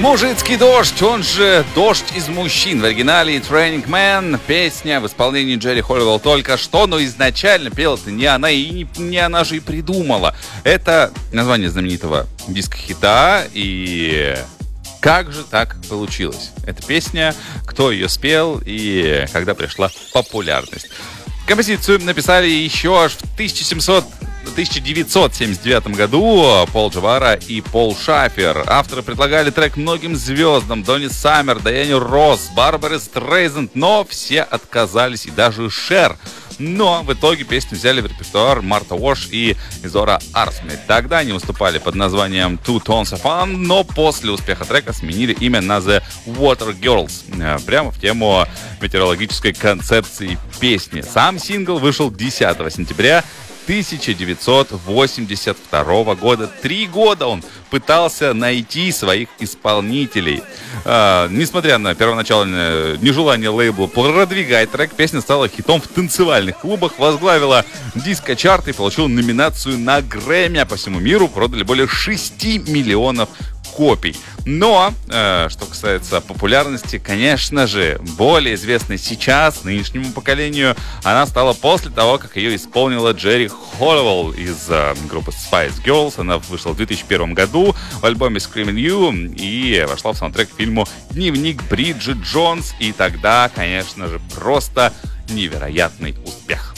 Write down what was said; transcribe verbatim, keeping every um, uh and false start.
Мужицкий дождь, он же «Дождь из мужчин». В оригинале «Training Man». Песня в исполнении Джерри Холливелл только что, но изначально пела-то не она, и не, не она же и придумала. Это название знаменитого диско-хита, и как же так получилось? Эта песня, кто ее спел и когда пришла популярность. Композицию написали еще аж в тысяча девятьсот семьдесят девятом году Пол Джавара и Пол Шафер. Авторы предлагали трек многим звездам: Донни Саммер, Дайане Росс, Барбаре Стрейзенд, но все отказались, и даже Шер. Но в итоге песню взяли в репертуар Марта Уош и Изора Арсмит. Тогда они выступали под названием Two Tones of Fun, но после успеха трека сменили имя на The Water Girls, прямо в тему метеорологической концепции песни. Сам сингл вышел десятого сентября тысяча девятьсот восемьдесят второго года. Три года он пытался найти своих исполнителей. А, несмотря на первоначальное нежелание лейбла продвигать трек, песня стала хитом в танцевальных клубах, возглавила диско-чарт и получила номинацию на Грэмми, а по всему миру продали более шести миллионов копий. Но, э, что касается популярности, конечно же, более известной сейчас, нынешнему поколению, она стала после того, как ее исполнила Джерри Холливелл из э, группы Spice Girls. Она вышла в две тысячи первом году в альбоме Screaming You и вошла в саундтрек к фильму «Дневник Бриджит Джонс». И тогда, конечно же, просто невероятный успех.